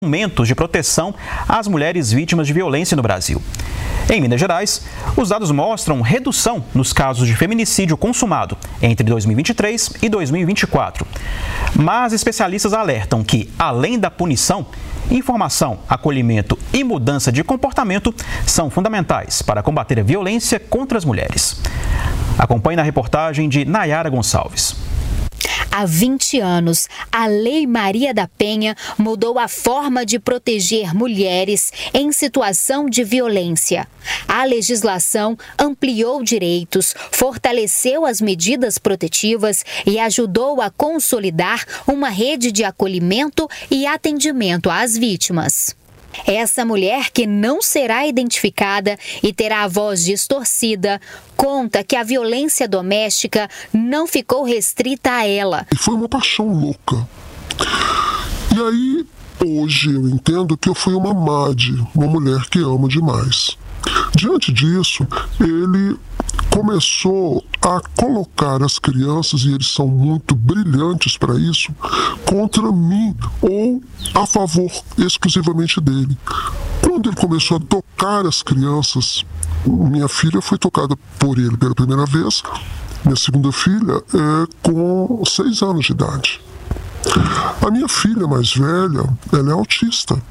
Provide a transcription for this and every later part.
Aumentos de proteção às mulheres vítimas de violência no Brasil. Em Minas Gerais, os dados mostram redução nos casos de feminicídio consumado entre 2023 e 2024. Mas especialistas alertam que, além da punição, informação, acolhimento e mudança de comportamento são fundamentais para combater a violência contra as mulheres. Acompanhe na reportagem de Nayara Gonçalves. Há 20 anos, a Lei Maria da Penha mudou a forma de proteger mulheres em situação de violência. A legislação ampliou direitos, fortaleceu as medidas protetivas e ajudou a consolidar uma rede de acolhimento e atendimento às vítimas. Essa mulher, que não será identificada e terá a voz distorcida, conta que a violência doméstica não ficou restrita a ela. Foi uma paixão louca. E aí, hoje eu entendo que eu fui uma Madi, uma mulher que amo demais. Diante disso, ele começou a colocar as crianças, e eles são muito brilhantes para isso, contra mim ou a favor exclusivamente dele. Quando ele começou a tocar as crianças, minha filha foi tocada por ele pela primeira vez, minha segunda filha com 6 anos de idade. A minha filha mais velha, ela é autista.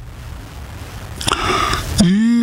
E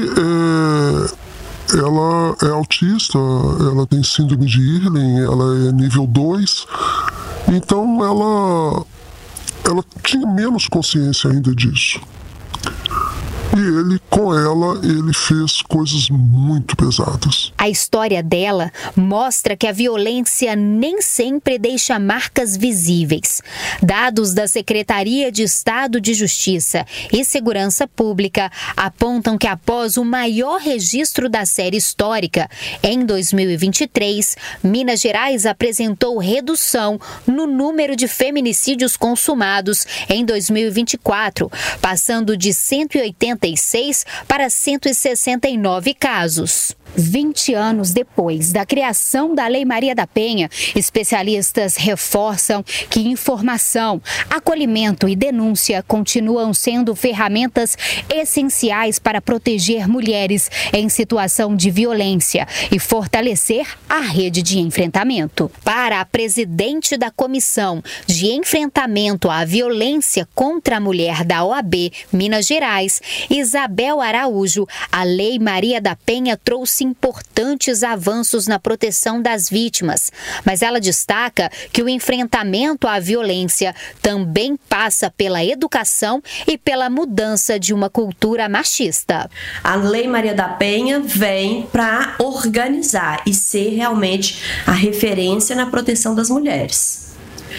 ela é autista, ela tem síndrome de Irlen, ela é nível 2, então ela tinha menos consciência ainda disso. E ele, com ela, ele fez coisas muito pesadas. A história dela mostra que a violência nem sempre deixa marcas visíveis. Dados da Secretaria de Estado de Justiça e Segurança Pública apontam que, após o maior registro da série histórica, em 2023, Minas Gerais apresentou redução no número de feminicídios consumados em 2024, passando de 186 para 169 casos. 20 anos depois da criação da Lei Maria da Penha, especialistas reforçam que informação, acolhimento e denúncia continuam sendo ferramentas essenciais para proteger mulheres em situação de violência e fortalecer a rede de enfrentamento. Para a presidente da Comissão de Enfrentamento à Violência contra a Mulher da OAB Minas Gerais, Isabel Araújo, a Lei Maria da Penha trouxe importantes avanços na proteção das vítimas, mas ela destaca que o enfrentamento à violência também passa pela educação e pela mudança de uma cultura machista. A Lei Maria da Penha vem para organizar e ser realmente a referência na proteção das mulheres.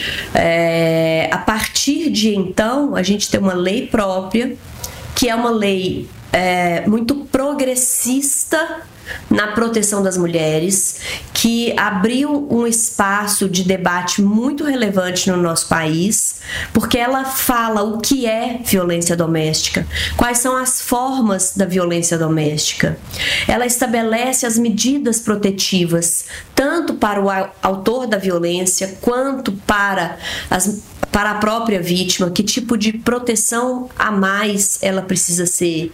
A partir de então, a gente tem uma lei própria, que é uma lei muito progressista na proteção das mulheres, que abriu um espaço de debate muito relevante no nosso país, porque ela fala o que é violência doméstica, quais são as formas da violência doméstica. Ela estabelece as medidas protetivas, tanto para o autor da violência, quanto para a própria vítima, que tipo de proteção a mais ela precisa ser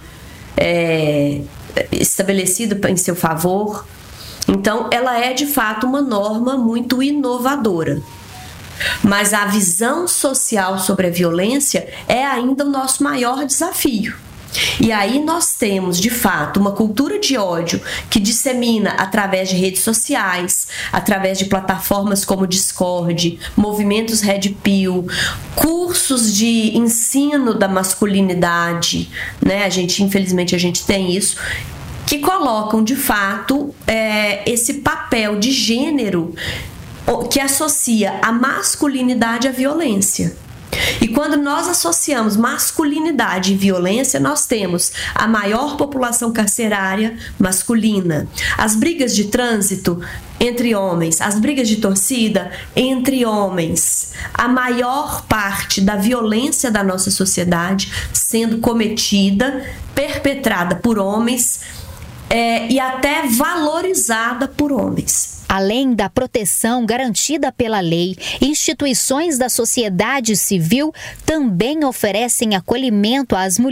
estabelecido em seu favor. Então, ela é de fato uma norma muito inovadora. Mas a visão social sobre a violência é ainda o nosso maior desafio. E aí nós temos, de fato, uma cultura de ódio que dissemina através de redes sociais, através de plataformas como Discord, movimentos Red Pill, cursos de ensino da masculinidade, né? Infelizmente a gente tem isso, que colocam, de fato, esse papel de gênero que associa a masculinidade à violência. E quando nós associamos masculinidade e violência, nós temos a maior população carcerária masculina, as brigas de trânsito entre homens, as brigas de torcida entre homens, a maior parte da violência da nossa sociedade sendo cometida, perpetrada por homens e até valorizada por homens. Além da proteção garantida pela lei, instituições da sociedade civil também oferecem acolhimento às mulheres